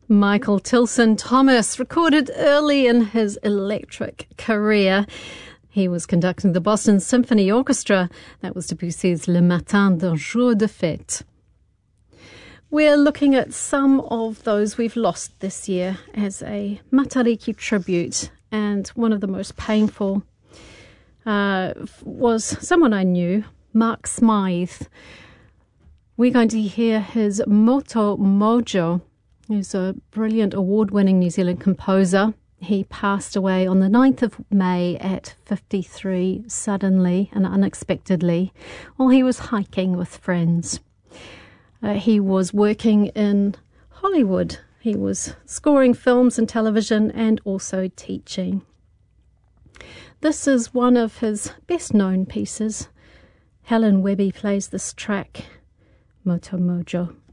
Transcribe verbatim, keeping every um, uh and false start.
Michael Tilson Thomas recorded early in his electric career. He was conducting the Boston Symphony Orchestra. That was Debussy's Le Matin d'un jour de fête. We're looking at some of those we've lost this year as a Matariki tribute, and one of the most painful uh, was someone I knew, Mark Smythe. We're going to hear his Moto Mojo. He's a brilliant award-winning New Zealand composer. He passed away on the ninth of May at fifty-three, suddenly and unexpectedly, while he was hiking with friends. Uh, he was working in Hollywood. He was scoring films and television and also teaching. This is one of his best-known pieces. Helen Webby plays this track, Moto Mojo.